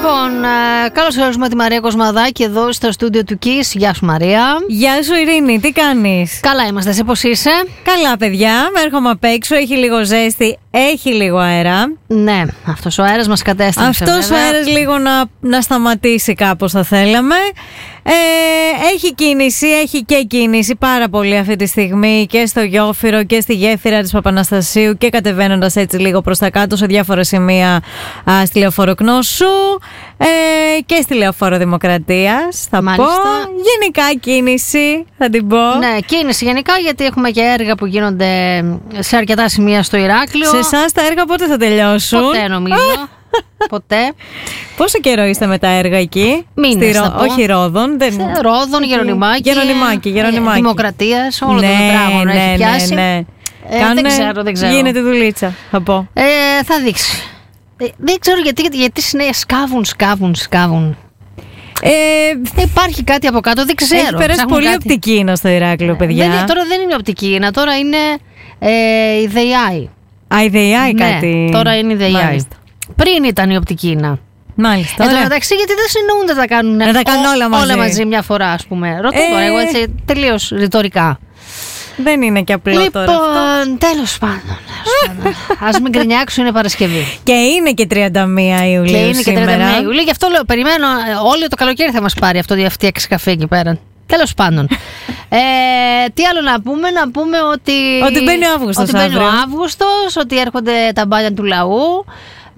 Λοιπόν, καλώς ορίσουμε τη Μαρία Κοσμαδάκη εδώ στο στούντιο του Kiss. Γεια σου, Μαρία. Γεια σου, Ειρήνη, τι κάνεις? Καλά είμαστε, εσύ πώς είσαι? Καλά, παιδιά. Έρχομαι απ' έξω, έχει λίγο ζέστη, έχει λίγο αέρα. Ναι, αυτός ο αέρας μας κατέστρεψε. Αυτός ο αέρας λίγο να σταματήσει κάπως θα θέλαμε. Έχει κίνηση πάρα πολύ αυτή τη στιγμή και στο Γιόφυρο και στη γέφυρα της Παπαναστασίου και κατεβαίνοντας έτσι λίγο προς τα κάτω σε διάφορα σημεία στη Λεωφόρο Κνώσου και στη Λεωφόρο Δημοκρατίας θα πω. Γενικά κίνηση θα την πω. Ναι, κίνηση γενικά, γιατί έχουμε και έργα που γίνονται σε αρκετά σημεία στο Ηράκλειο. Σε εσάς τα έργα πότε θα τελειώσουν? Ποτέ, νομίζω. Ποτέ. Πόσο καιρό είστε με τα έργα εκεί? Μήνες, όχι Ρόδων. Ρόδων, Γερονιμάκη. Δημοκρατίας, όλο το τετράγωνο έχει πιάσει. Ναι. Δεν ξέρω. Γίνεται δουλίτσα, θα πω. Θα δείξει. Δεν ξέρω γιατί συνέχεια σκάβουν. Υπάρχει κάτι από κάτω, δεν ξέρω. Έχει περάσει πολύ οπτική ίνα στο Ηράκλειο, παιδιά. Τώρα δεν είναι οπτική ίνα, τώρα είναι η ΔΕΙ. Η ΔΕΙ κάτι. Τώρα είναι η ΔΕΙ. Πριν ήταν η οπτική ίνα. Μάλιστα. Εν τω μεταξύ, γιατί δεν συνοούνται να τα κάνουν όλα μαζί μια φορά, ας πούμε. Ρωτώ τώρα εγώ έτσι τελείως ρητορικά. Δεν είναι και απλό τώρα. Λοιπόν, τέλος πάντων. Ας μην γκρινιάξω, είναι Παρασκευή. Και είναι και 31 Ιουλίου. Και είναι και 31 Ιουλίου, γι' αυτό λέω, περιμένω, όλο το καλοκαίρι θα μας πάρει αυτή η έξι καφέ εκεί πέρα. Τέλος πάντων. Τι άλλο να πούμε ότι μπαίνει ο Αύγουστος, ότι έρχονται τα μπάνια του λαού.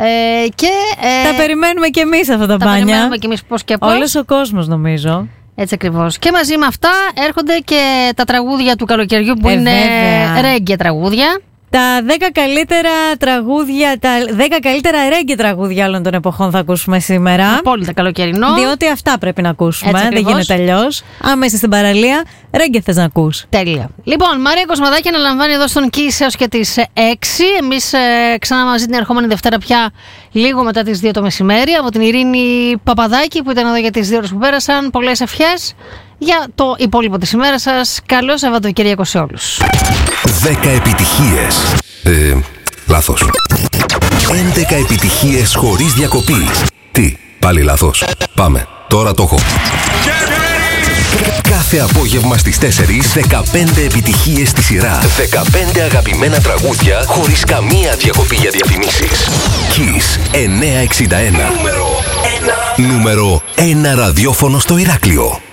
Τα περιμένουμε και εμείς αυτά τα μπάνια. Τα περιμένουμε και εμείς πώς και πώς. Όλος ο κόσμος νομίζω. Έτσι ακριβώς. Και μαζί με αυτά έρχονται και τα τραγούδια του καλοκαιριού που είναι ρέγγε τραγούδια. Τα 10 καλύτερα τραγούδια, τα 10 καλύτερα ρέγγε τραγούδια όλων των εποχών θα ακούσουμε σήμερα. Απόλυτα καλοκαιρινό. Διότι αυτά πρέπει να ακούσουμε. Δεν γίνεται αλλιώς. Άμα είσαι στην παραλία, ρέγγε θες να ακούς. Τέλεια. Λοιπόν, Μαρία Κοσμαδάκη αναλαμβάνει εδώ στον Kiss έως και τις 6. Εμείς ξανά μαζί την ερχόμενη Δευτέρα πια λίγο μετά τις 2 το μεσημέρι. Από την Ειρήνη Παπαδάκη που ήταν εδώ για τις 2 ώρες που πέρασαν. Πολλές ευχές για το υπόλοιπο της ημέρας σας. Καλό Σαββατοκύριακο σε όλους. 10 επιτυχίες. Λάθος. 11 επιτυχίες χωρίς διακοπή. Τι, πάλι λάθος. Πάμε, τώρα το έχω. Κάθε απόγευμα στις 4, 15 επιτυχίες στη σειρά. 15 αγαπημένα τραγούδια χωρίς καμία διακοπή για διαφημίσεις. Kiss 961. Νούμερο 1 ραδιόφωνο στο Ηράκλειο.